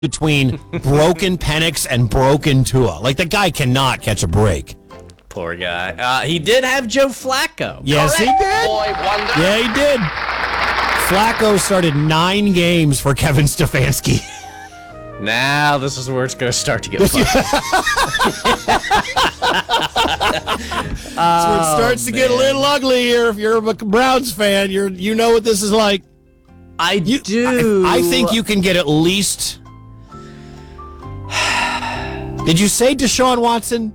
between broken Penix and broken Tua. Like, the guy cannot catch a break. Poor guy. He did have Joe Flacco. Yes, he did. Yeah, he did. Flacco started 9 games for Kevin Stefanski. Now this is where it's going to start to get fun. That's where it starts to get a little ugly here. If you're a Browns fan, you know what this is like. I do. I think you can get at least... Did you say Deshaun Watson?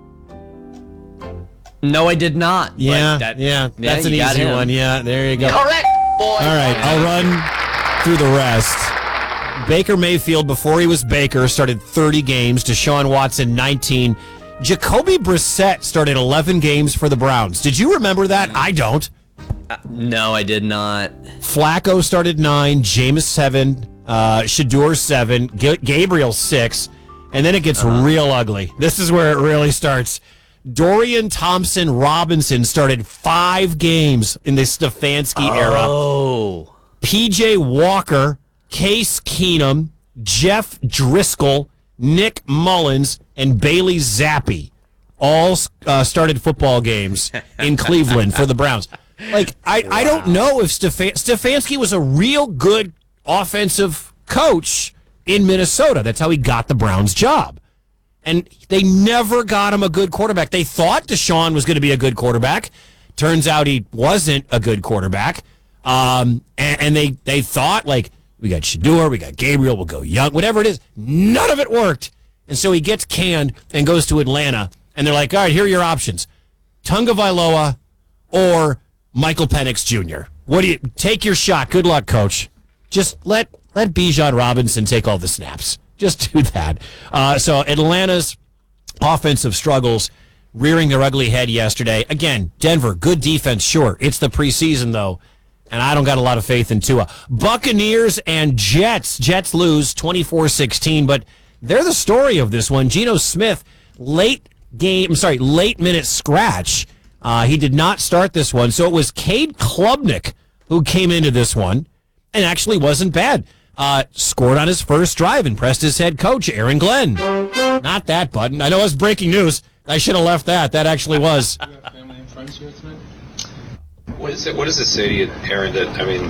No, I did not. Yeah, that's an easy one. Yeah, there you go. Correct, boy. All right, I'll run through the rest. Baker Mayfield, before he was Baker, started 30 games. Deshaun Watson, 19. Jacoby Brissett started 11 games for the Browns. Did you remember that? I don't. No, I did not. Flacco started 9. Jameis, 7. Shedeur, 7. Gabriel, 6. And then it gets real ugly. This is where it really starts. Dorian Thompson-Robinson started 5 games in the Stefanski era. Oh. P.J. Walker, Case Keenum, Jeff Driscoll, Nick Mullins, and Bailey Zappi all started football games in Cleveland for the Browns. Like, I don't know if Stefanski was a real good offensive coach in Minnesota. That's how he got the Browns job. And they never got him a good quarterback. They thought Deshaun was going to be a good quarterback. Turns out he wasn't a good quarterback. And they thought, like, we got Shedeur, we got Gabriel, we'll go Young, whatever it is. None of it worked. And so he gets canned and goes to Atlanta. And they're like, all right, here are your options. Tunga Vailoa or Michael Penix Jr. What do you take your shot? Good luck, coach. Just let Bijan Robinson take all the snaps. Just do that. So Atlanta's offensive struggles rearing their ugly head yesterday. Again, Denver, good defense, sure. It's the preseason, though, and I don't got a lot of faith in Tua. Buccaneers and Jets. Jets lose 24-16, but they're the story of this one. Geno Smith, late minute scratch. He did not start this one, so it was Cade Klubnik who came into this one and actually wasn't bad. Scored on his first drive, impressed his head coach, Aaron Glenn. Not that button. I know it was breaking news. I should have left that. That actually was. Do you have family and friends here tonight? What does it say to you, Aaron, that, I mean,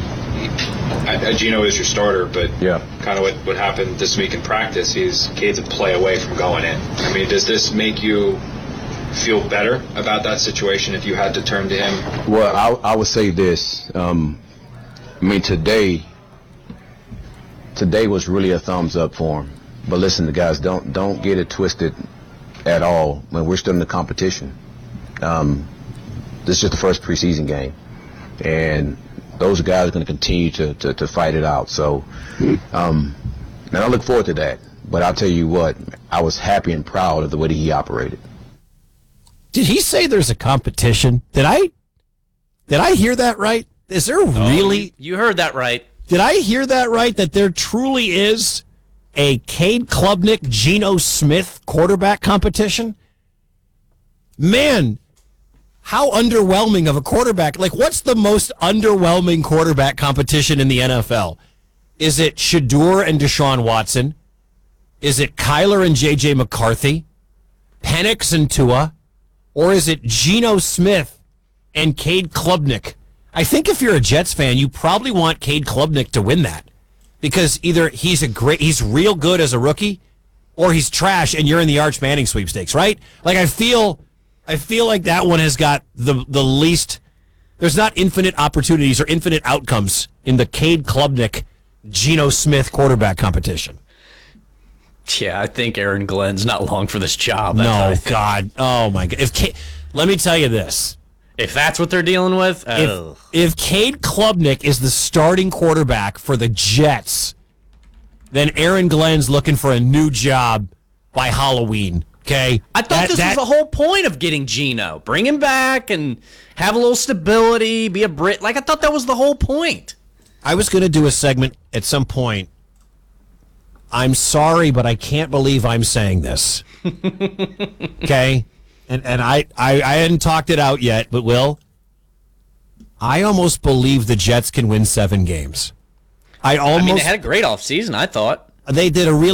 Geno is your starter, but kind of what happened this week in practice, Cade's a play away from going in. I mean, does this make you feel better about that situation if you had to turn to him? Well, I would say this. I mean, today was really a thumbs up for him. But listen, guys, don't get it twisted at all. When we're still in the competition. This is just the first preseason game, and those guys are going to continue to fight it out. So, and I look forward to that. But I'll tell you what, I was happy and proud of the way that he operated. Did he say there's a competition? Did I hear that right? Is there really? You heard that right. Did I hear that right? That there truly is a Cade Klubnik, Geno Smith quarterback competition? Man, how underwhelming of a quarterback. Like, what's the most underwhelming quarterback competition in the NFL? Is it Shedeur and Deshaun Watson? Is it Kyler and J.J. McCarthy? Penix and Tua? Or is it Geno Smith and Cade Klubnik? I think if you're a Jets fan, you probably want Cade Klubnik to win that. Because either he's real good as a rookie, or he's trash and you're in the Arch Manning sweepstakes, right? Like, I feel like that one has got the least. There's not infinite opportunities or infinite outcomes in the Cade Klubnik, Geno Smith quarterback competition. Yeah, I think Aaron Glenn's not long for this job. No, God. Oh, my God. Let me tell you this. If that's what they're dealing with, if Cade Klubnik is the starting quarterback for the Jets, then Aaron Glenn's looking for a new job by Halloween. Okay, I thought this was the whole point of getting Geno. Bring him back and have a little stability, be a Brit. Like, I thought that was the whole point. I was going to do a segment at some point. I'm sorry, but I can't believe I'm saying this. Okay? And I hadn't talked it out yet, but Will, I almost believe the Jets can win 7 games. I mean, they had a great offseason, I thought. they did a really